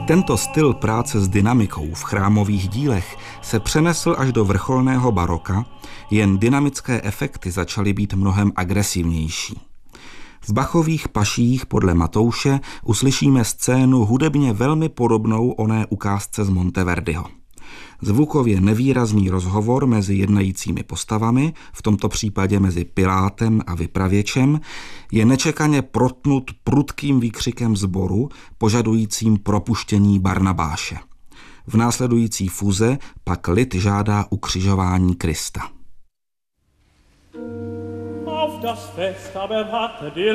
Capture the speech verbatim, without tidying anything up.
Tento styl práce s dynamikou v chrámových dílech se přenesl až do vrcholného baroka, jen dynamické efekty začaly být mnohem agresivnější. V Bachových paších podle Matouše uslyšíme scénu hudebně velmi podobnou oné ukázce z Monteverdiho. Zvukově nevýrazný rozhovor mezi jednajícími postavami, v tomto případě mezi Pilátem a vypravěčem, je nečekaně protnut prudkým výkřikem sboru, požadujícím propuštění Barnabáše. V následující fuze pak lid žádá ukřižování Krista. Auf das Fest aber warte die